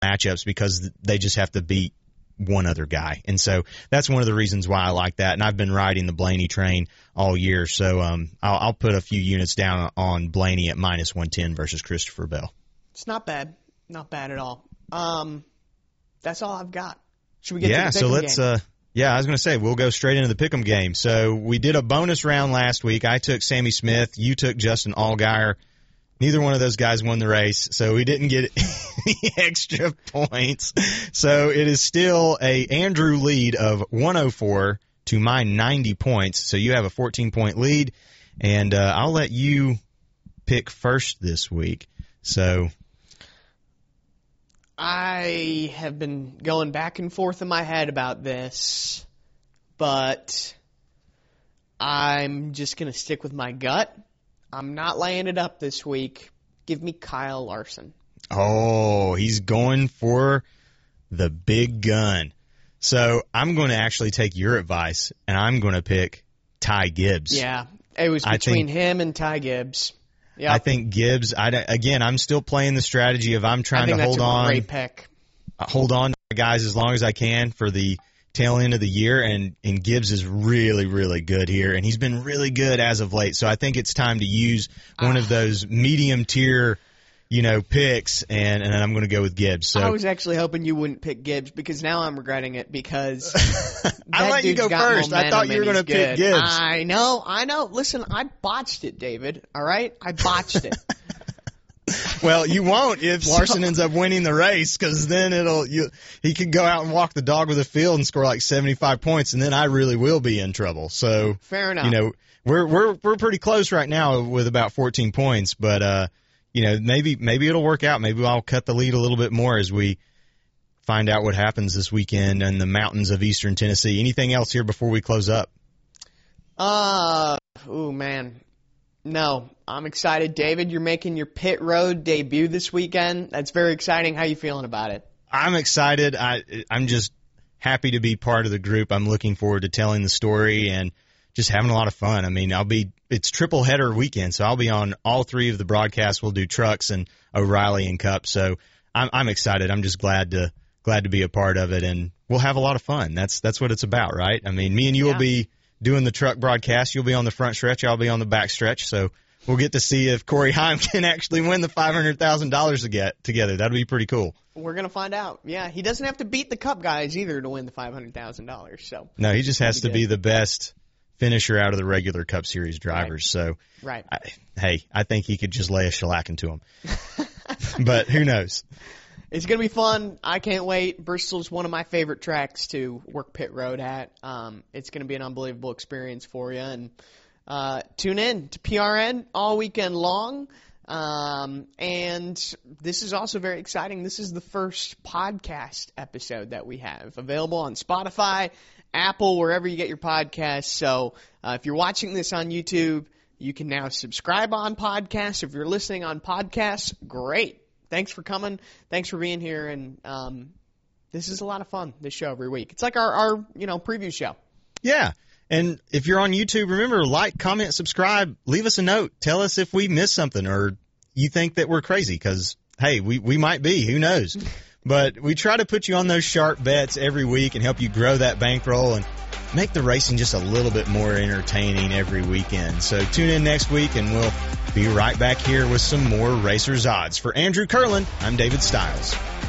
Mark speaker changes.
Speaker 1: matchups because they just have to beat one other guy. And so that's one of the reasons why I like that. And I've been riding the Blaney train all year. So I'll put a few units down on Blaney at minus 110 versus Christopher Bell.
Speaker 2: It's not bad. Not bad at all. That's all I've got. Should we get to the pick'em
Speaker 1: so let's
Speaker 2: game?
Speaker 1: I was going to say we'll go straight into the pick'em game. So we did a bonus round last week. I took Sammy Smith. You took Justin Allgaier. Neither one of those guys won the race, so we didn't get any extra points. So it is still a Andrew lead of 104 to my 90 points. So you have a 14-point lead, and I'll let you pick first this week. So
Speaker 2: I have been going back and forth in my head about this, but I'm just going to stick with my gut. I'm not laying it up this week. Give me Kyle Larson.
Speaker 1: Oh, he's going for the big gun. So I'm going to actually take your advice, and I'm going to pick Ty Gibbs.
Speaker 2: Yeah, it was between him and Ty Gibbs. Yep.
Speaker 1: I think Gibbs, I'm still playing the strategy of I'm trying to hold on.
Speaker 2: Great pick.
Speaker 1: Hold on to guys as long as I can for the tail end of the year, and Gibbs is really, really good here, and he's been really good as of late. So I think it's time to use one of those medium tier, picks, and I'm going to go with Gibbs. So
Speaker 2: I was actually hoping you wouldn't pick Gibbs because now I'm regretting it because
Speaker 1: I let you go first. I thought you were going to pick Gibbs.
Speaker 2: I know. Listen, I botched it, David. All right, I botched it.
Speaker 1: Well, you won't if Larson ends up winning the race, because then he could go out and walk the dog with the field and score like 75 points, and then I really will be in trouble. So
Speaker 2: fair enough.
Speaker 1: We're pretty close right now with about 14 points, but maybe it'll work out. Maybe I'll cut the lead a little bit more as we find out what happens this weekend in the mountains of Eastern Tennessee. Anything else here before we close up?
Speaker 2: Oh man. No, I'm excited. David, you're making your pit road debut this weekend. That's very exciting. How are you feeling about it?
Speaker 1: I'm excited. I'm just happy to be part of the group. I'm looking forward to telling the story and just having a lot of fun. I mean, it's triple header weekend, so I'll be on all three of the broadcasts. We'll do trucks and O'Reilly and Cup. So I'm excited. I'm just glad to be a part of it, and we'll have a lot of fun. That's what it's about, right? I mean, me and you will be doing the truck broadcast. You'll be on the front stretch. I'll be on the back stretch. So we'll get to see if Corey Heim can actually win the $500,000 together. That'll be pretty cool.
Speaker 2: We're going to find out. Yeah, he doesn't have to beat the Cup guys either to win the $500,000. So
Speaker 1: no, he just has to be the best finisher out of the regular Cup Series drivers.
Speaker 2: Right.
Speaker 1: So
Speaker 2: right.
Speaker 1: I think he could just lay a shellacking to him. But who knows?
Speaker 2: It's going to be fun. I can't wait. Bristol's one of my favorite tracks to work pit road at. It's going to be an unbelievable experience for you. And tune in to PRN all weekend long. And this is also very exciting. This is the first podcast episode that we have available on Spotify, Apple, wherever you get your podcasts. So if you're watching this on YouTube, you can now subscribe on podcasts. If you're listening on podcasts, great. Thanks for coming. Thanks for being here. And this is a lot of fun, this show every week. It's like our preview show.
Speaker 1: Yeah. And if you're on YouTube, remember, like, comment, subscribe, leave us a note. Tell us if we missed something or you think that we're crazy, because, hey, we might be. Who knows? But we try to put you on those sharp bets every week and help you grow that bankroll and make the racing just a little bit more entertaining every weekend. So tune in next week, and we'll be right back here with some more Racers Odds. For Andrew Curlin, I'm David Stiles.